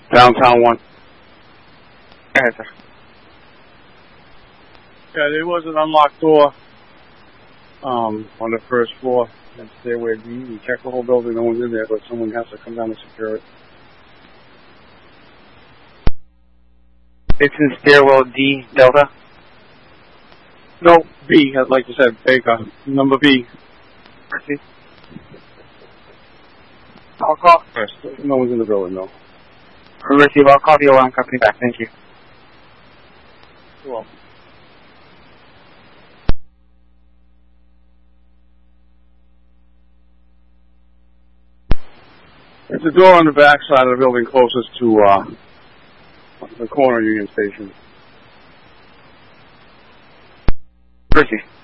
Downtown 1. Go ahead, sir. Yeah, there was an unlocked door on the first floor. And stairway B. We checked the whole building, no one's in there, but someone has to come down to secure it. It's in stairwell D, Delta? No, B, like you said, Baker. Number B. Mercy. I'll call first. No one's in the building, though. Receive, I'll call the alarm company back. Thank you. Well. It's a door on the back side of the building closest to the corner Union Station. Mercy.